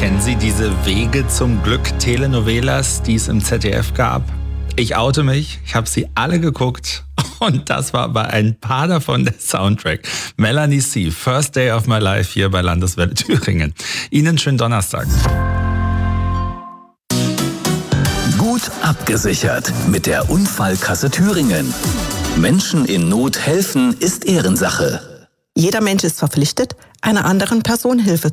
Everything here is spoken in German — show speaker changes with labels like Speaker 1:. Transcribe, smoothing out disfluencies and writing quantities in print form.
Speaker 1: Kennen Sie diese Wege zum Glück Telenovelas, die es im ZDF gab? Ich oute mich, ich habe sie alle geguckt und das war bei ein paar davon der Soundtrack. Melanie C., First Day of My Life hier bei Landeswelle Thüringen. Ihnen schönen Donnerstag.
Speaker 2: Gut abgesichert mit der Unfallkasse Thüringen. Menschen in Not helfen ist Ehrensache.
Speaker 3: Jeder Mensch ist verpflichtet, einer anderen Person Hilfe